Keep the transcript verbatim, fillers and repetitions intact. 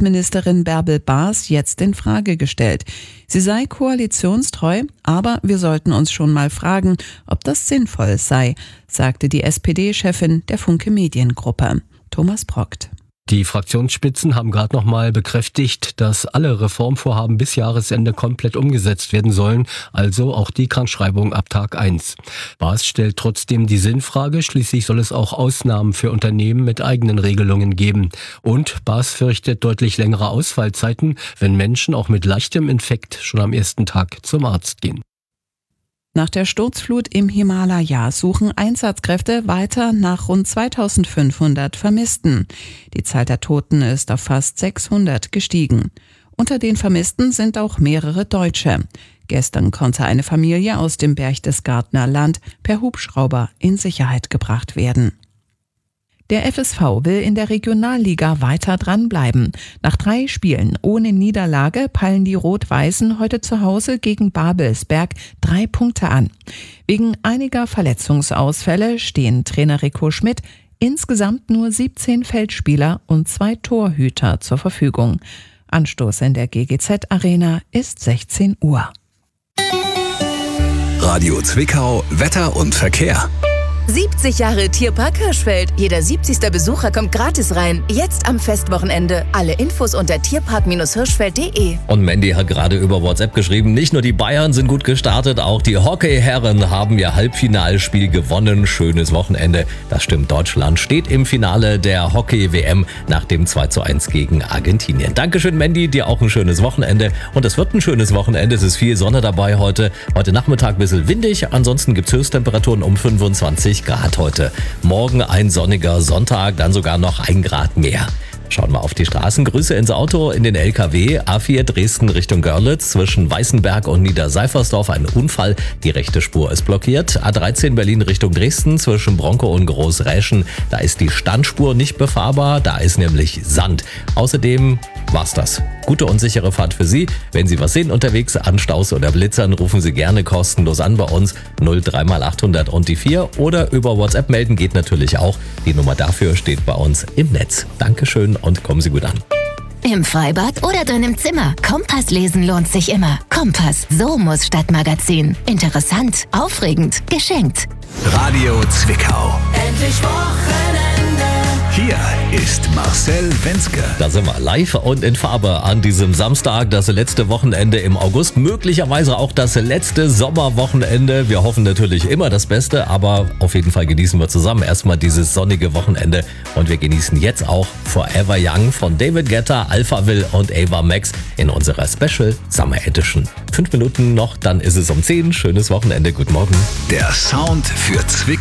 Bundesministerin Bärbel Baas jetzt in Frage gestellt. Sie sei koalitionstreu, aber wir sollten uns schon mal fragen, ob das sinnvoll sei, sagte die S P D-Chefin der Funke Mediengruppe. Thomas Brockt. Die Fraktionsspitzen haben gerade noch mal bekräftigt, dass alle Reformvorhaben bis Jahresende komplett umgesetzt werden sollen, also auch die Krankschreibung ab Tag eins. Baas stellt trotzdem die Sinnfrage, schließlich soll es auch Ausnahmen für Unternehmen mit eigenen Regelungen geben. Und Baas fürchtet deutlich längere Ausfallzeiten, wenn Menschen auch mit leichtem Infekt schon am ersten Tag zum Arzt gehen. Nach der Sturzflut im Himalaya suchen Einsatzkräfte weiter nach rund zweitausendfünfhundert Vermissten. Die Zahl der Toten ist auf fast sechshundert gestiegen. Unter den Vermissten sind auch mehrere Deutsche. Gestern konnte eine Familie aus dem Berchtesgadener Land per Hubschrauber in Sicherheit gebracht werden. Der F S V will in der Regionalliga weiter dranbleiben. Nach drei Spielen ohne Niederlage peilen die Rot-Weißen heute zu Hause gegen Babelsberg drei Punkte an. Wegen einiger Verletzungsausfälle stehen Trainer Rico Schmidt insgesamt nur siebzehn Feldspieler und zwei Torhüter zur Verfügung. Anstoß in der G G Z-Arena ist sechzehn Uhr. Radio Zwickau, Wetter und Verkehr. siebzig Jahre Tierpark Hirschfeld. Jeder siebzigste Besucher kommt gratis rein. Jetzt am Festwochenende. Alle Infos unter tierpark hirschfeld punkt de. Und Mandy hat gerade über WhatsApp geschrieben, nicht nur die Bayern sind gut gestartet, auch die Hockeyherren haben ihr Halbfinalspiel gewonnen. Schönes Wochenende. Das stimmt, Deutschland steht im Finale der Hockey-W M nach dem zwei zu eins gegen Argentinien. Dankeschön, Mandy, dir auch ein schönes Wochenende. Und es wird ein schönes Wochenende. Es ist viel Sonne dabei heute. Heute Nachmittag ein bisschen windig. Ansonsten gibt es Höchsttemperaturen um fünfundzwanzig Grad heute. Morgen ein sonniger Sonntag, dann sogar noch ein Grad mehr. Schauen wir auf die Straßen. Grüße ins Auto, in den L K W. A vier Dresden Richtung Görlitz. Zwischen Weißenberg und Niederseifersdorf ein Unfall. Die rechte Spur ist blockiert. A dreizehn Berlin Richtung Dresden. Zwischen Bronco und Großräschen. Da ist die Standspur nicht befahrbar. Da ist nämlich Sand. Außerdem war's das. Gute und sichere Fahrt für Sie. Wenn Sie was sehen unterwegs an Staus oder Blitzern, rufen Sie gerne kostenlos an bei uns. null drei mal achthundert und die vier. Oder über WhatsApp melden geht natürlich auch. Die Nummer dafür steht bei uns im Netz. Dankeschön und kommen Sie gut an. Im Freibad oder drin im Zimmer. Kompass lesen lohnt sich immer. Kompass, so muss Stadtmagazin. Interessant, aufregend, geschenkt. Radio Zwickau. Endlich Wochenende. Hier ist Marcel Wenzke. Da sind wir live und in Farbe an diesem Samstag, das letzte Wochenende im August, möglicherweise auch das letzte Sommerwochenende. Wir hoffen natürlich immer das Beste, aber auf jeden Fall genießen wir zusammen erstmal dieses sonnige Wochenende und wir genießen jetzt auch Forever Young von David Guetta, Alphaville und Ava Max in unserer Special Summer Edition. Fünf Minuten noch, dann ist es um zehn. Schönes Wochenende, guten Morgen. Der Sound für Zwickau.